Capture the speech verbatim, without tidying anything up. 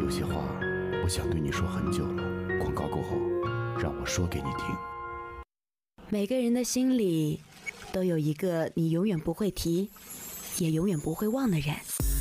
有些话我想对你说很久了，广告过后让我说给你听。 每个人的心里都有一个你永远不会提也永远不会忘的人。